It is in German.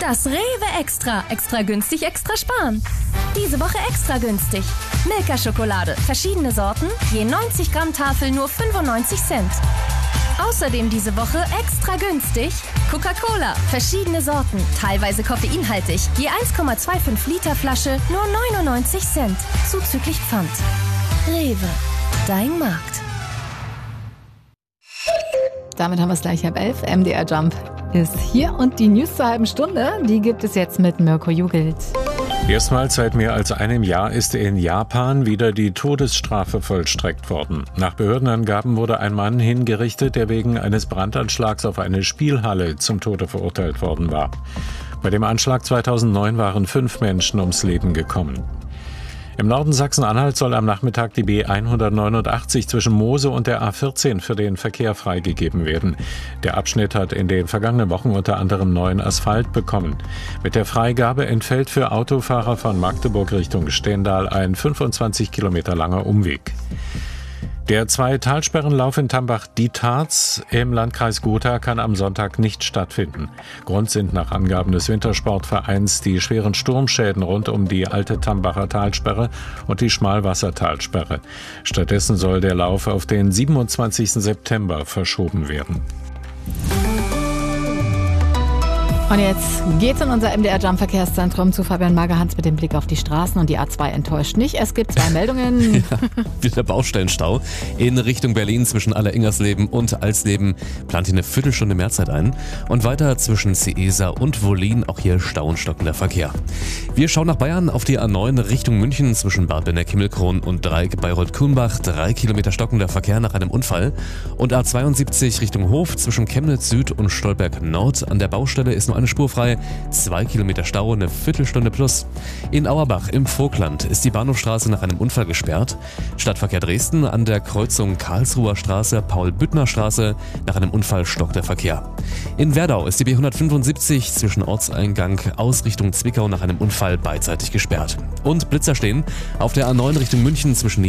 Das Rewe Extra. Extra günstig, extra sparen. Diese Woche extra günstig. Milka-Schokolade. Verschiedene Sorten. Je 90 Gramm Tafel nur 95 Cent. Außerdem diese Woche extra günstig. Coca-Cola. Verschiedene Sorten. Teilweise koffeinhaltig. Je 1,25 Liter Flasche nur 99 Cent. Zuzüglich Pfand. Rewe. Dein Markt. Damit haben wir es gleich 10:30. MDR Jump ist hier und die News zur halben Stunde, die gibt es jetzt mit Mirko Jugelt. Erstmals seit mehr als einem Jahr ist in Japan wieder die Todesstrafe vollstreckt worden. Nach Behördenangaben wurde ein Mann hingerichtet, der wegen eines Brandanschlags auf eine Spielhalle zum Tode verurteilt worden war. Bei dem Anschlag 2009 waren 5 Menschen ums Leben gekommen. Im Norden Sachsen-Anhalt soll am Nachmittag die B189 zwischen Moose und der A14 für den Verkehr freigegeben werden. Der Abschnitt hat in den vergangenen Wochen unter anderem neuen Asphalt bekommen. Mit der Freigabe entfällt für Autofahrer von Magdeburg Richtung Stendal ein 25 Kilometer langer Umweg. Der 2-Talsperrenlauf in Tambach-Dietharz im Landkreis Gotha kann am Sonntag nicht stattfinden. Grund sind nach Angaben des Wintersportvereins die schweren Sturmschäden rund um die alte Tambacher Talsperre und die Schmalwassertalsperre. Stattdessen soll der Lauf auf den 27. September verschoben werden. Und jetzt geht's in unser MDR Jump Verkehrszentrum zu Fabian Magerhans mit dem Blick auf die Straßen, und die A2 enttäuscht nicht. Es gibt 2 Meldungen. Ja, wieder Baustellenstau in Richtung Berlin zwischen Alleringersleben und Alsleben. Plant hier eine Viertelstunde Mehrzeit ein. Und weiter zwischen Ciesa und Wollin, auch hier Stau und stockender Verkehr. Wir schauen nach Bayern auf die A9 Richtung München zwischen Bad Benneck-Himmelkron und Dreieck Bayreuth-Kulmbach. 3 Kilometer stockender Verkehr nach einem Unfall. Und A72 Richtung Hof zwischen Chemnitz Süd und Stolberg Nord. An der Baustelle ist nur eine Spur frei, 2 Kilometer Stau, eine Viertelstunde plus. In Auerbach im Vogtland ist die Bahnhofstraße nach einem Unfall gesperrt. Stadtverkehr Dresden an der Kreuzung Karlsruher Straße, Paul-Büttner-Straße, nach einem Unfall stockt der Verkehr. In Werdau ist die B175 zwischen Ortseingang aus Richtung Zwickau nach einem Unfall beidseitig gesperrt. Und Blitzer stehen auf der A9 Richtung München zwischen